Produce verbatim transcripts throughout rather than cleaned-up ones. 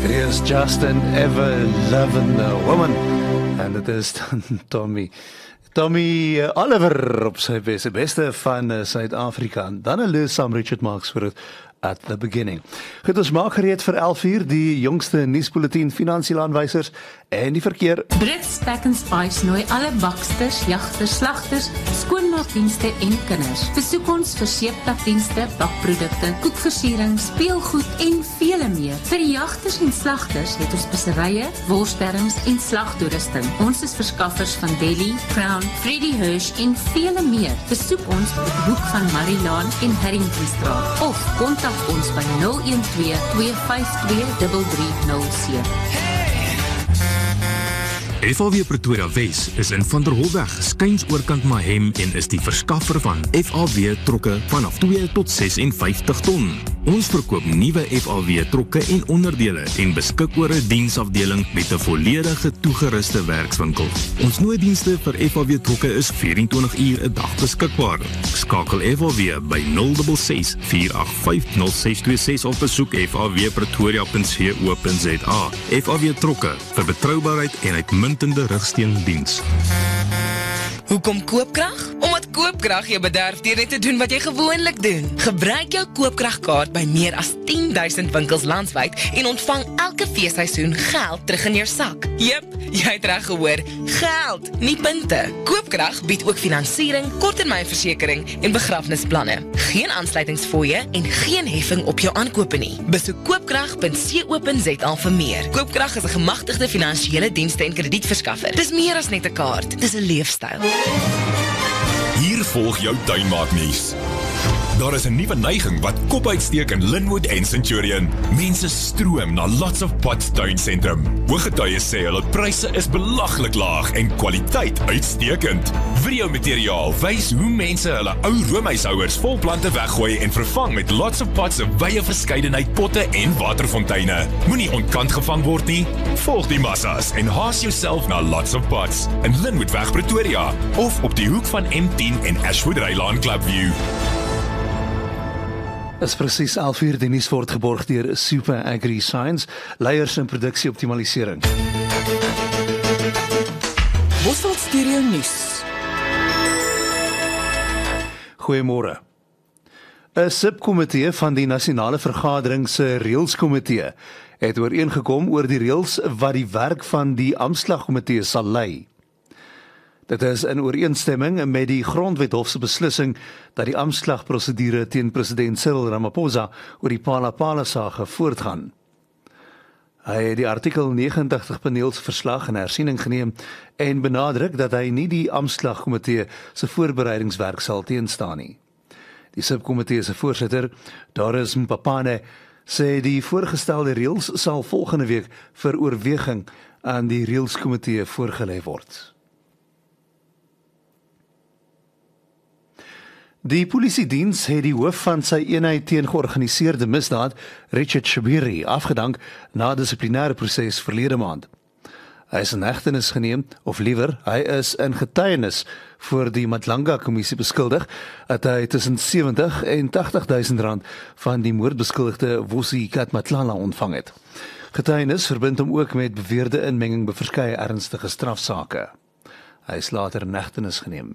It is just an ever-loving woman. En dit is Tommy. Tommy uh, Oliver op sy beste, beste van uh, Suid-Afrika. Dan 'n lees saam Richard Marx vir dit at the beginning. Goed, ons maak gereed vir elf uur die jongste nuusbulletin, finansiële aanwysers en die verkeer. Brits Pack and Spice nooi alle baksters, jagters, slagters, skoonmaakdienste en kinders. Besoek ons vir seeptakdienste, bakprodukte, koekversiering, speelgoed en vele meer. Vir die jagters en slagters het ons speserye, worsterings en slagtoerusting. Ons is verskaffers van Deli, Crown, Freddy Hirsch en vele meer. Besoek ons op die hoek van Marilaan en Harringtonstraat of kontak ons by nul een twee, twee vyf twee, drie drie nul sewe. F A W Pretoria Wes is in Van der Holweg, skuins oorkant Mahem en is die verskaffer van F A W trokke vanaf twee tot ses en vyftig ton. Ons verkoop nuwe F A W trokke en onderdele en beskik oor 'n diensafdeling met 'n volledige toegeruste werkswinkel. Ons nooddienste vir F A W trokke is vyf en twintig uur 'n dag beskikbaar. Skakel F A W by nul ses ses, vier agt vyf, nul ses twee ses of besoek f a w pretoria punt co punt za. F A W trokke vir betroubaarheid en uitmuntende rugsteundiens. Hoekom Koopkrag? Omdat Koopkrag jou bederf deur net te doen wat jy gewoonlik doen. Gebruik jou Koopkragkaart by meer as tien duisend winkels landwyd en ontvang elke feesseisoen geld terug in jou sak. Jep, jy het reg gehoor, geld, nie punte. Koopkrag bied ook finansiering, korttermynversekering en begrafnisplanne. Geen aansluitingsfooie en geen heffing op jou aankope nie. Besoek koopkrag punt co punt za vir meer. Koopkrag is 'n gemagtigde finansiële dienste en kredietverskaffer. Dis meer as net 'n kaart, dis 'n leefstyl. Hier volg jou tuinmaaknuus. Daar is 'n nuwe neiging wat kop uitsteek in Linwood en Centurion. Mense stroom na Lots of Pots tuinsentrum. Ooggetuies sê hulle pryse is belaglik laag en kwaliteit uitstekend. Videomateriaal wys hoe mense hulle ou roomhuishouers vol plante weggooi en vervang met Lots of Pots se wye verskeidenheid potte en waterfonteine. Moenie ontkant gevang word nie. Volg die massas en haas jouself na Lots of Pots in Linwoodweg Pretoria of op die hoek van M tien en Ashwood Rylaan Clubview. Is presies elf uur, die nuus word geborg deur Super Agri Science, leiers in produksieoptimalisering. Bosveld Stereo Nuus. Goeiemôre. 'n Subkomitee van die Nasionale Vergadering se Reëlskomitee het ooreengekom oor die reëls wat die werk van die Amptslagkomitee sal lei. Dit is in ooreenstemming met die Grondwethof se beslissing dat die amptslagprosedure teen president Cyril Ramaphosa oor die Phala-Phala saak voortgaan. Hy het die artikel negentig paneelsverslag in hersiening geneem en benadruk dat hy nie die amptslagkomitee se voorbereidingswerk sal teenstaan nie. Die subkomitee se voorsitter, Doris Mpapane, sê die voorgestelde reëls sal volgende week vir oorweging aan die reëlskomitee voorgelê word. Die polisiediens het die hoof van sy eenheid teen georganiseerde misdaad, Richard Shibiri, afgedank na 'n dissiplinêre proses verlede maand. Hy is in hegtenis geneem, of liewer, hy is in getuienis voor die Madlanga-kommissie beskuldig dat hy tussen sewentig en tagtig duisend rand van die moordbeskuldigde Vusi Katmatlala ontvang het. Getuienis verbind hom ook met beweerde inmenging by verskeie ernstige strafsake. Hy is later in hegtenis geneem.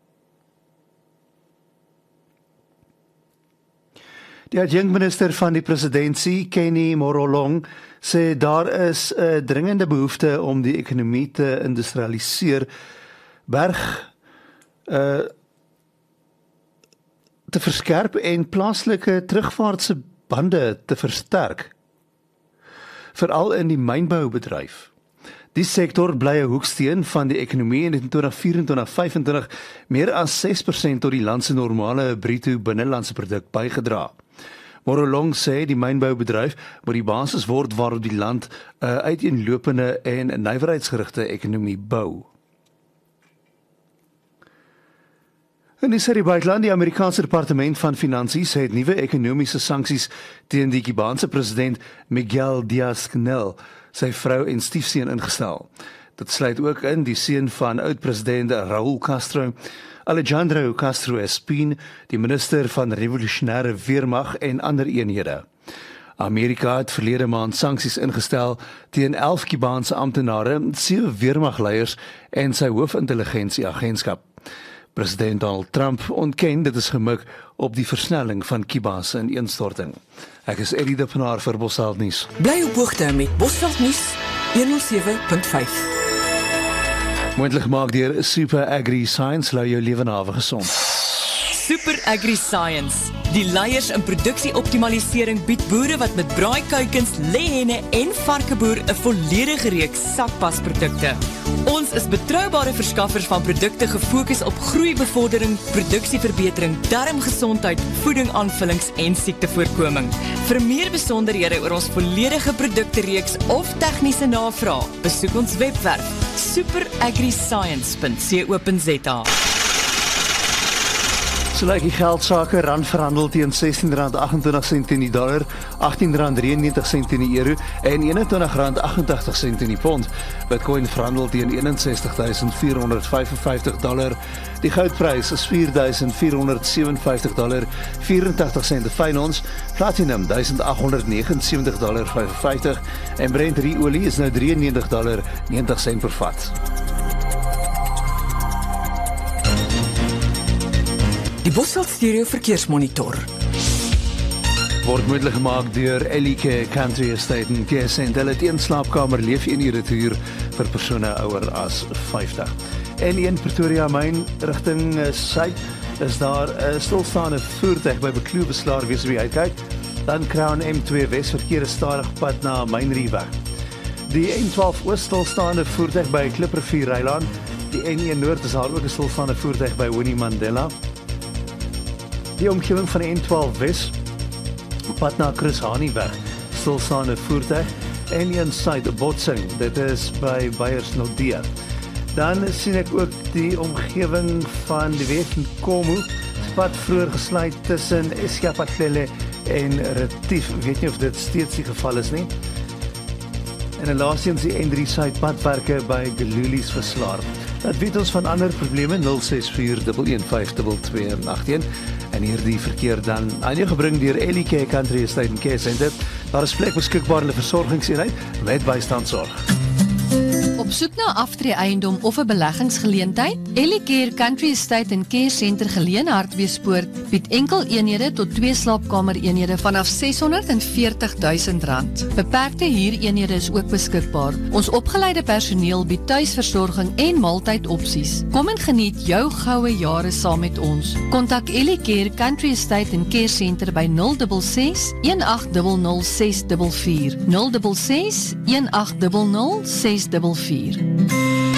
Die adjunkminister van die presidentsie, Kenny Morolong, sê daar is 'n dringende behoefte om die ekonomie te industrialiseer, berg uh, te verskerp en plaaslike terugvaartse bande te versterk, veral in die mynboubedryf. Die sektor bly 'n hoeksteen van die ekonomie en in twintig vyf-twintig vyf-en-twintig meer as ses persent tot die land se normale bruto binnelandse produk bygedra. Morolong sê die mynboubedryf moet die basis word waarop die land 'n uh, uiteenlopende en nywerheidsgerigte ekonomie bou. In die serie buiteland, die Amerikaanse Departement van Finansies het nuwe ekonomiese sanksies teen die Kubaanse president Miguel Diaz-Canel, sy vrou en stiefseun ingestel. Dit sluit ook in die seun van oud-president Raúl Castro, Alejandro Castro Espín, die minister van revolusionêre weermag en ander eenhede. Amerika het verlede maand sanksies ingestel teen elf Kubaanse amptenare, sewe weermagleiers en sy hoofintelligensieagentskap. President Donald Trump ontken dit is gemik op die versnelling van Kuba se ineenstorting. Ek is Eddie de Pinaar vir Bosveld Nuus. Bly op hoogte met Bosveld Nuus honderd sewe punt vyf. Moontlik gemaak deur Super Agri Science, lou jou lewenhawe gesond. Super Agri Science. Die leiers in produksieoptimalisering bied boere wat met braaikuikens, lêhenne en varkeboer 'n volledige reeks sakpasprodukte. Ons is betroubare verskaffers van produkte gefokus op groeibevordering, produksieverbetering, darmgesondheid, voedingaanvullings en siektevoorkoming. Vir meer besonderhede oor ons volledige produktereeks of tegniese navraag, besoek ons webwerf super agri science punt co punt za. So lyk die geldsake, rand verhandel teen sestien rand agt-en-twintig sent in die dollar, agttien rand drieënnegentig sent in die euro en eenentwintig rand agt-en-tagtig sent in die pond. Bitcoin verhandel teen eenensestig duisend vier honderd vyfenvyftig dollar. Die goudprys is vier duisend vier honderd sewenvyftig dollar, vyfentagtig sent per fyn ons. Platinum duisend agt honderd negenensewentig dollar vyfenvyftig en Brent olie is nou drieënnegentig dollar negentig sent per vat. Die Bosveld Stereo Verkeersmonitor Word moontlik gemaak deur Elike Country Estate en Care Center. Hulle het een slaapkamer, leef een ure te huur vir persone ouer as vyftig. En een Pretoria Myn rigting suid is daar 'n stilstaande voertuig by Bekloo beslaar wees wie uitkyk. Dan Crown M twee Wes verkeer is stadig op pad na Mynrieweg. Die N twaalf Oos stilstaande voertuig by Kliprivier Rylaan. Die N een Noord is daar ook 'n stilstaande voertuig by Winnie Mandela. Die omgewing van die N twaalf Wes, pad na Chris Haniweg, stilstaande voertuig, en een suid botsing, dit is by Beyersnodde. Dan sien ek ook die omgewing van die weg van Komu, pad vroeër gesluit tussen Escapatlele en Retief, ek weet nie of dit steeds die geval is nie. En laastens die N drie suidpadwerke by Gelulies Verslaar. Dat weet ons van ander probleme, nul ses vier een een vyf twee twee agt een. En hierdie verkeer dan aan jou gebring deur Elike Country Estate en Care Center. Daar is plek beskikbaar in 'n versorgingseenheid met bystandsorg. Op soek na aftree eiendom of 'n beleggingsgeleentheid? Elicare Country Estate en Care Center Geleen Hartbeespoort bied enkel eenhede tot twee slaapkamer eenhede vanaf seshonderdveertig duisend rand. Beperkte huureenhede is ook beskikbaar. Ons opgeleide personeel bied tuisversorging en maaltydopsies. Kom en geniet jou goue jare saam met ons. Kontak Elicare Country Estate en Care Center by nul ses ses een agt nul nul ses vier vier, nul ses ses een agt nul nul ses vier vier.